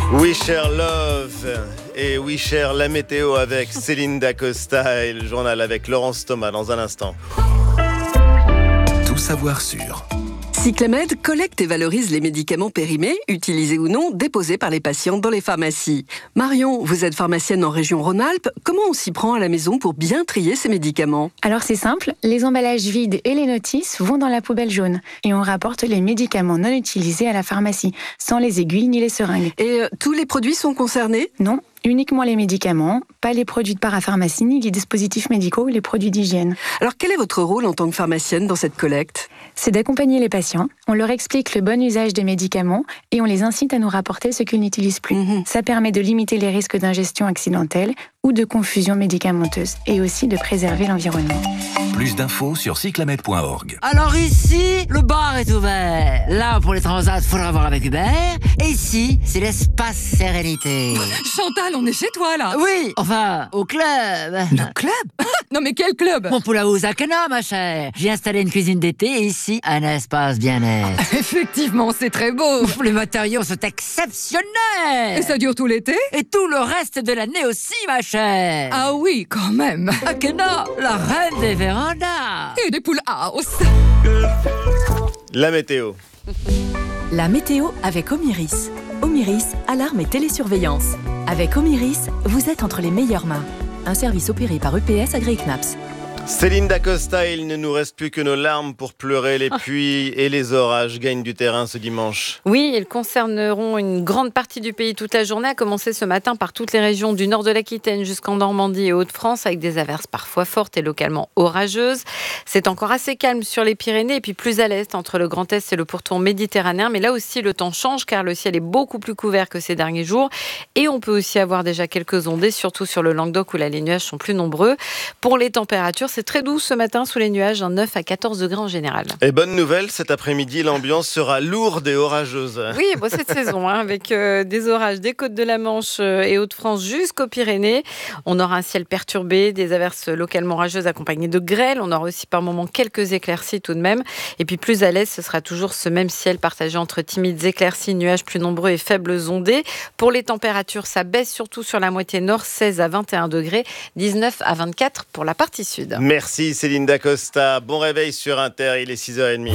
We Share Love et We Share la météo avec Céline Dacosta et le journal avec Laurence Thomas dans un instant. Tout savoir sur Cyclamed collecte et valorise les médicaments périmés, utilisés ou non, déposés par les patients dans les pharmacies. Marion, vous êtes pharmacienne en région Rhône-Alpes. Comment on s'y prend à la maison pour bien trier ces médicaments ? Alors c'est simple, les emballages vides et les notices vont dans la poubelle jaune. Et on rapporte les médicaments non utilisés à la pharmacie, sans les aiguilles ni les seringues. Et tous les produits sont concernés ? Non, uniquement les médicaments, pas les produits de parapharmacie, ni les dispositifs médicaux ou les produits d'hygiène. Alors quel est votre rôle en tant que pharmacienne dans cette collecte ? C'est d'accompagner les patients, on leur explique le bon usage des médicaments et on les incite à nous rapporter ce qu'ils n'utilisent plus. Ça permet de limiter les risques d'ingestion accidentelle ou de confusion médicamenteuse et aussi de préserver l'environnement. Plus d'infos sur cyclamed.org. Alors ici, le bar est ouvert. Là, pour les transats, faudra voir avec Hubert. Et ici, c'est l'espace sérénité. Chantal, on est chez toi, là. Oui, enfin, au club. Le club ? Non, mais quel club ? Mon poulaou Zakena, ma chère. J'ai installé une cuisine d'été et ici, un espace bien-être. Effectivement, c'est très beau. Les matériaux sont exceptionnels. Et ça dure tout l'été ? Et tout le reste de l'année aussi, ma chère. Ah oui, quand même. Akena, la reine des vérandas. Et des poules house. La météo. La météo avec Omiris. Omiris, alarme et télésurveillance. Avec Omiris, vous êtes entre les meilleures mains. Un service opéré par EPS AgriKnaps. Céline Dacosta, il ne nous reste plus que nos larmes pour pleurer. Les pluies et les orages gagnent du terrain ce dimanche. Oui, ils concerneront une grande partie du pays toute la journée, à commencer ce matin par toutes les régions du nord de l'Aquitaine jusqu'en Normandie et Hauts-de-France, avec des averses parfois fortes et localement orageuses. C'est encore assez calme sur les Pyrénées et puis plus à l'est, entre le Grand Est et le pourtour méditerranéen. Mais là aussi, le temps change car le ciel est beaucoup plus couvert que ces derniers jours. Et on peut aussi avoir déjà quelques ondées, surtout sur le Languedoc où là, les nuages sont plus nombreux. Pour les températures, c'est très doux ce matin sous les nuages, 9 à 14 degrés en général. Et bonne nouvelle, cet après-midi, l'ambiance sera lourde et orageuse. Oui, bon, cette saison, avec des orages des côtes de la Manche et Hauts-de-France jusqu'aux Pyrénées. On aura un ciel perturbé, des averses localement orageuses accompagnées de grêle. On aura aussi par moments quelques éclaircies tout de même. Et puis plus à l'est, ce sera toujours ce même ciel partagé entre timides éclaircies, nuages plus nombreux et faibles ondées. Pour les températures, ça baisse surtout sur la moitié nord, 16 à 21 degrés, 19 à 24 pour la partie sud. Merci Céline Dacosta. Bon réveil sur Inter, il est 6h30.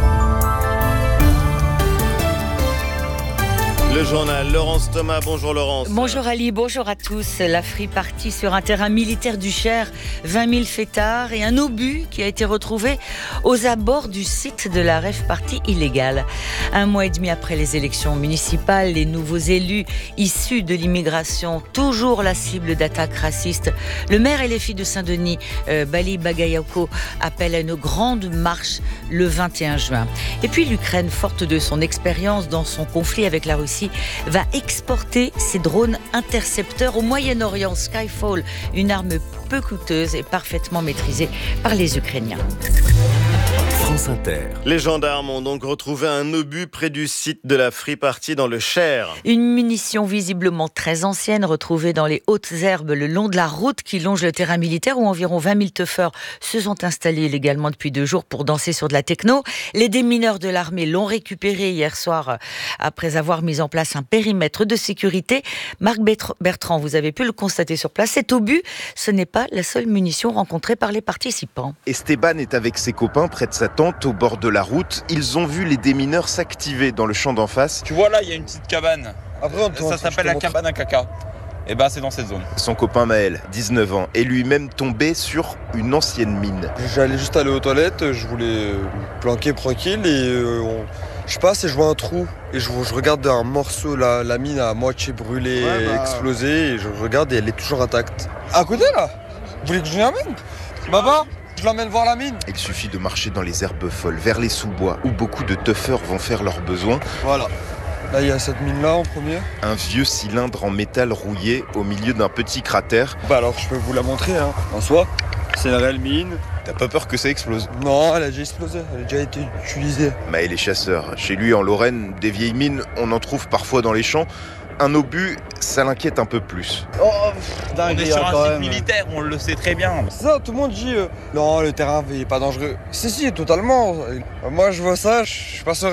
Le journal, Laurence Thomas, bonjour Laurence. Bonjour Ali, bonjour à tous. La Free Party sur un terrain militaire du Cher, 20 000 fêtards et un obus qui a été retrouvé aux abords du site de la Rave Party illégale. Un mois et demi après les élections municipales, les nouveaux élus issus de l'immigration, toujours la cible d'attaques racistes. Le maire et les filles de Saint-Denis, Bali Bagayoko, appellent à une grande marche le 21 juin. Et puis l'Ukraine, forte de son expérience dans son conflit avec la Russie, va exporter ses drones intercepteurs au Moyen-Orient. Skyfall, une arme peu coûteuse et parfaitement maîtrisée par les Ukrainiens. France Inter. Les gendarmes ont donc retrouvé un obus près du site de la Free Party dans le Cher. Une munition visiblement très ancienne retrouvée dans les hautes herbes le long de la route qui longe le terrain militaire où environ 20 000 teufeurs se sont installés illégalement depuis 2 jours pour danser sur de la techno. Les démineurs de l'armée l'ont récupéré hier soir après avoir mis en place un périmètre de sécurité. Marc Bertrand, vous avez pu le constater sur place. Cet obus, ce n'est pas la seule munition rencontrée par les participants. Esteban est avec ses copains près de sa tente au bord de la route. Ils ont vu les démineurs s'activer dans le champ d'en face. Tu vois là, il y a une petite cabane. Ça s'appelle la cabane à caca. Et ben c'est dans cette zone. Son copain Maël, 19 ans, est lui-même tombé sur une ancienne mine. J'allais juste aller aux toilettes, je voulais me planquer tranquille et je passe et je vois un trou. Et je regarde un morceau, la mine a à moitié brûlée, explosée, et je regarde et elle est toujours intacte. À côté là ? Vous voulez que je l'emmène ? Baba ? Je l'emmène voir la mine. Il suffit de marcher dans les herbes folles, vers les sous-bois, où beaucoup de teufeurs vont faire leurs besoins. Voilà. Là, il y a cette mine-là en premier. Un vieux cylindre en métal rouillé au milieu d'un petit cratère. Alors, je peux vous la montrer, en soi. C'est une réelle mine. T'as pas peur que ça explose ? Non, elle a déjà explosé. Elle a déjà été utilisée. Maël est chasseur. Chez lui, en Lorraine, des vieilles mines, on en trouve parfois dans les champs. Un obus, ça l'inquiète un peu plus. On est sur un site militaire, on le sait très bien. C'est ça, tout le monde dit non, le terrain n'est pas dangereux. Si, totalement. Moi, je vois ça, je suis pas serein.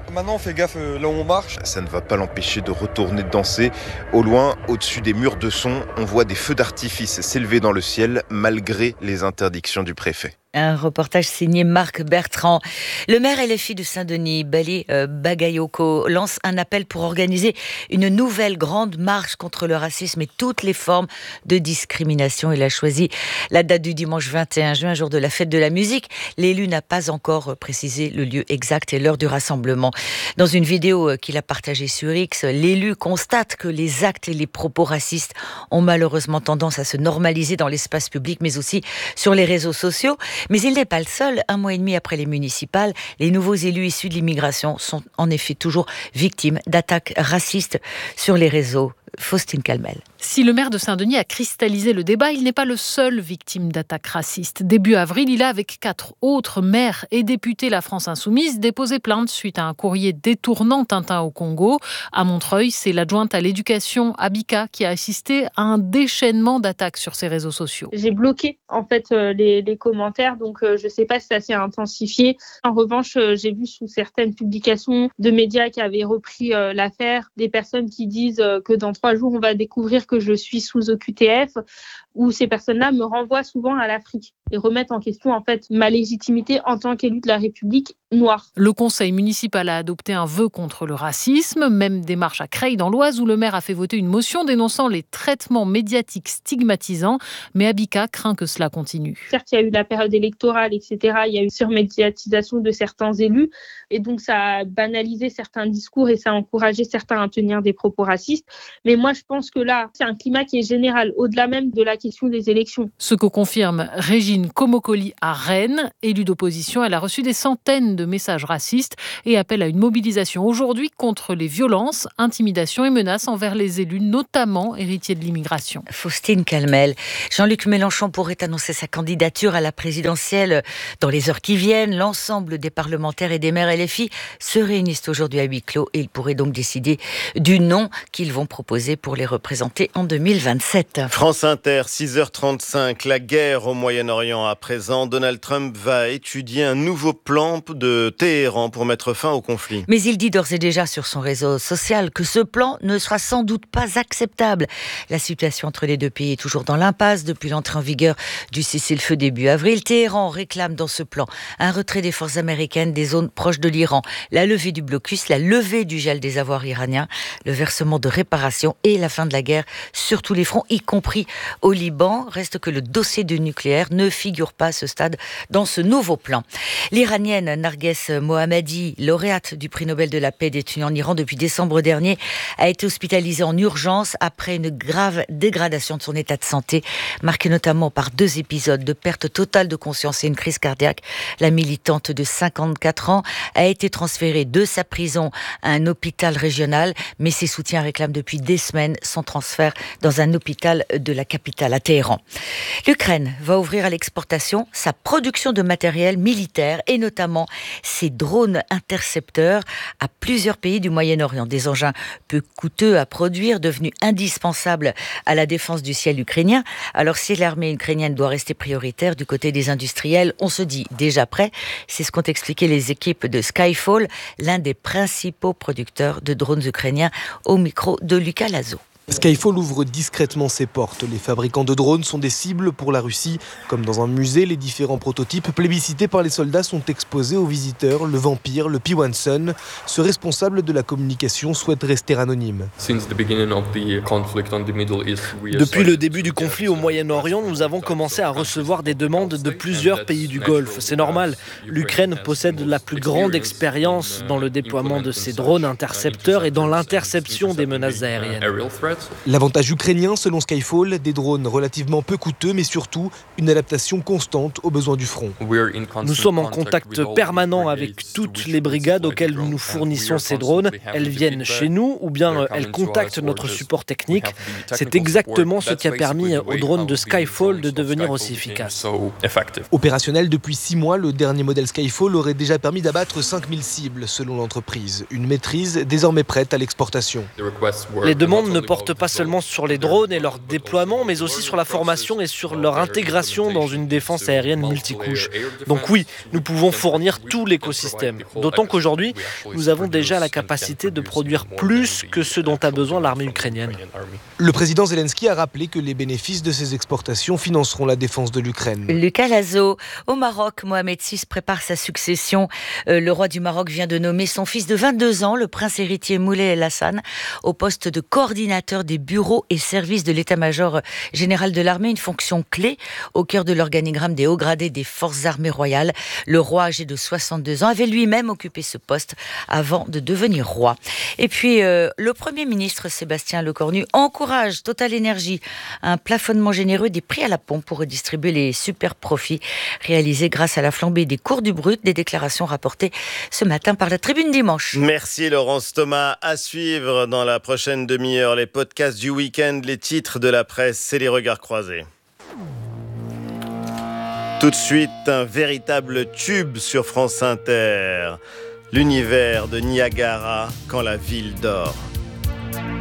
Maintenant, on fait gaffe là où on marche. Ça ne va pas l'empêcher de retourner danser. Au loin, au-dessus des murs de son, on voit des feux d'artifice s'élever dans le ciel malgré les interdictions du préfet. Un reportage signé Marc Bertrand. Le maire LFI de Saint-Denis, Bali Bagayoko, lance un appel pour organiser une nouvelle grande marche contre le racisme et toutes les formes de discrimination. Il a choisi la date du dimanche 21 juin, jour de la fête de la musique. L'élu n'a pas encore précisé le lieu exact et l'heure du rassemblement. Dans une vidéo qu'il a partagée sur X, l'élu constate que les actes et les propos racistes ont malheureusement tendance à se normaliser dans l'espace public, mais aussi sur les réseaux sociaux. Mais il n'est pas le seul. 1 mois et demi après les municipales, les nouveaux élus issus de l'immigration sont en effet toujours victimes d'attaques racistes sur les réseaux. Faustine Calmel. Si le maire de Saint-Denis a cristallisé le débat, il n'est pas le seul victime d'attaques racistes. Début avril, il a, avec 4 autres maires et députés La France Insoumise, déposé plainte suite à un courrier détournant Tintin au Congo. À Montreuil, c'est l'adjointe à l'éducation, Abika, qui a assisté à un déchaînement d'attaques sur ses réseaux sociaux. J'ai bloqué en fait les commentaires, donc je ne sais pas si ça s'est intensifié. En revanche, j'ai vu sous certaines publications de médias qui avaient repris l'affaire, des personnes qui disent que dans 3 jours, on va découvrir que je suis sous OQTF, où ces personnes-là me renvoient souvent à l'Afrique et remettent en question en fait ma légitimité en tant qu'élu de la République noire. Le conseil municipal a adopté un vœu contre le racisme, même démarche à Creil dans l'Oise où le maire a fait voter une motion dénonçant les traitements médiatiques stigmatisants, mais Abika craint que cela continue. Certes, il y a eu la période électorale, etc. Il y a eu surmédiatisation de certains élus et donc ça a banalisé certains discours et ça a encouragé certains à tenir des propos racistes. Mais moi, je pense que là, c'est un climat qui est général, au-delà même de la question des élections. Ce que confirme Régine Komokoli à Rennes, élue d'opposition. Elle a reçu des centaines de messages racistes et appelle à une mobilisation aujourd'hui contre les violences, intimidations et menaces envers les élus, notamment héritiers de l'immigration. Faustine Calmel. Jean-Luc Mélenchon pourrait annoncer sa candidature à la présidentielle dans les heures qui viennent. L'ensemble des parlementaires et des maires LFI se réunissent aujourd'hui à huis clos et ils pourraient donc décider du nom qu'ils vont proposer pour les représenter en 2027. France Inter, 6h35, la guerre au Moyen-Orient à présent. Donald Trump va étudier un nouveau plan de Téhéran pour mettre fin au conflit. Mais il dit d'ores et déjà sur son réseau social que ce plan ne sera sans doute pas acceptable. La situation entre les deux pays est toujours dans l'impasse depuis l'entrée en vigueur du cessez-le-feu début avril. Téhéran réclame dans ce plan un retrait des forces américaines des zones proches de l'Iran, la levée du blocus, la levée du gel des avoirs iraniens, le versement de réparations et la fin de la guerre sur tous les fronts, y compris au Liban. Reste que le dossier du nucléaire ne figure pas à ce stade dans ce nouveau plan. L'Iranienne Narges Mohammadi, lauréate du prix Nobel de la paix détenue en Iran depuis décembre dernier, a été hospitalisée en urgence après une grave dégradation de son état de santé, marquée notamment par 2 épisodes de perte totale de conscience et une crise cardiaque. La militante de 54 ans a été transférée de sa prison à un hôpital régional, mais ses soutiens réclament depuis des semaines son transfert dans un hôpital de la capitale, à Téhéran. L'Ukraine va ouvrir à l'exportation sa production de matériel militaire et notamment ses drones intercepteurs à plusieurs pays du Moyen-Orient. Des engins peu coûteux à produire, devenus indispensables à la défense du ciel ukrainien. Alors si l'armée ukrainienne doit rester prioritaire du côté des industriels, on se dit déjà prêt. C'est ce qu'ont expliqué les équipes de Skyfall, l'un des principaux producteurs de drones ukrainiens, au micro de Lucas Lazo. Skyfall ouvre discrètement ses portes. Les fabricants de drones sont des cibles pour la Russie. Comme dans un musée, les différents prototypes plébiscités par les soldats sont exposés aux visiteurs. Le Vampire, le P1 Sun. Ce responsable de la communication souhaite rester anonyme. Depuis le début du conflit au Moyen-Orient, nous avons commencé à recevoir des demandes de plusieurs pays du Golfe. C'est normal. L'Ukraine possède la plus grande expérience dans le déploiement de ces drones intercepteurs et dans l'interception des menaces aériennes. L'avantage ukrainien, selon Skyfall, des drones relativement peu coûteux, mais surtout une adaptation constante aux besoins du front. Nous sommes en contact permanent avec toutes les brigades auxquelles nous fournissons ces drones. Elles viennent chez nous ou bien elles contactent notre support technique. C'est exactement ce qui a permis aux drones de Skyfall de devenir aussi efficaces. Opérationnel depuis 6 mois, le dernier modèle Skyfall aurait déjà permis d'abattre 5000 cibles, selon l'entreprise. Une maîtrise désormais prête à l'exportation. Les demandes ne portent porte pas seulement sur les drones et leur déploiement, mais aussi sur la formation et sur leur intégration dans une défense aérienne multicouche. Donc oui, nous pouvons fournir tout l'écosystème. D'autant qu'aujourd'hui, nous avons déjà la capacité de produire plus que ce dont a besoin l'armée ukrainienne. Le président Zelensky a rappelé que les bénéfices de ces exportations financeront la défense de l'Ukraine. Lucas Lazo. Au Maroc, Mohamed VI prépare sa succession. Le roi du Maroc vient de nommer son fils de 22 ans, le prince héritier Moulay El Hassan, au poste de coordinateur des bureaux et services de l'état-major général de l'armée, une fonction clé au cœur de l'organigramme des hauts gradés des forces armées royales. Le roi, âgé de 62 ans, avait lui-même occupé ce poste avant de devenir roi. Et puis, le Premier ministre Sébastien Lecornu encourage Total Énergie un plafonnement généreux des prix à la pompe pour redistribuer les super profits réalisés grâce à la flambée des cours du brut, des déclarations rapportées ce matin par la Tribune Dimanche. Merci Laurence Thomas. À suivre dans la prochaine demi-heure, les podcasts du week-end, les titres de la presse et les regards croisés. Tout de suite, un véritable tube sur France Inter. L'univers de Niagara quand la ville dort.